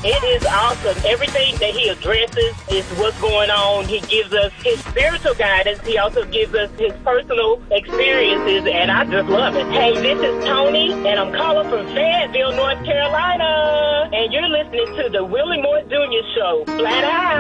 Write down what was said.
It is awesome. Everything that he addresses is what's going on. He gives us his spiritual guidance. He also gives us his personal experiences, and I just love it. Hey, this is Tony, and I'm calling from Fayetteville, North Carolina. And you're listening to the Willie Moore Jr. Show. Flat out.